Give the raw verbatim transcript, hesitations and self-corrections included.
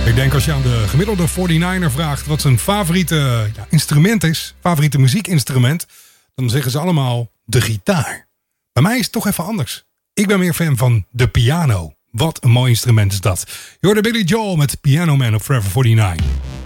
Ik denk als je aan de gemiddelde forty-niner vraagt wat zijn favoriete ja, instrument is, favoriete muziekinstrument, dan zeggen ze allemaal de gitaar. Bij mij is het toch even anders. Ik ben meer fan van de piano. Wat een mooi instrument is dat. Je hoorde Billy Joel met Piano Man op Forever forty-nine.